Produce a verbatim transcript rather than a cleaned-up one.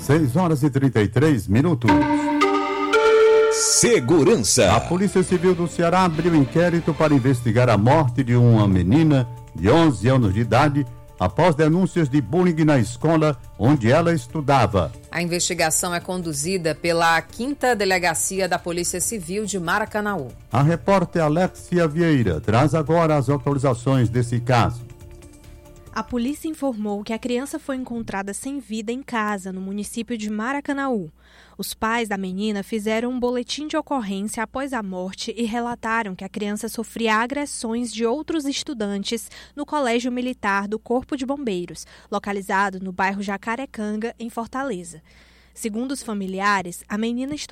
seis horas e trinta e três minutos. Segurança. A Polícia Civil do Ceará abriu inquérito para investigar a morte de uma menina de onze anos de idade após denúncias de bullying na escola onde ela estudava. A investigação é conduzida pela quinta Delegacia da Polícia Civil de Maracanaú. A repórter Alexia Vieira traz agora as atualizações desse caso. A polícia informou que a criança foi encontrada sem vida em casa, no município de Maracanaú. Os pais da menina fizeram um boletim de ocorrência após a morte e relataram que a criança sofria agressões de outros estudantes no Colégio Militar do Corpo de Bombeiros, localizado no bairro Jacarecanga, em Fortaleza. Segundo os familiares, a menina estudava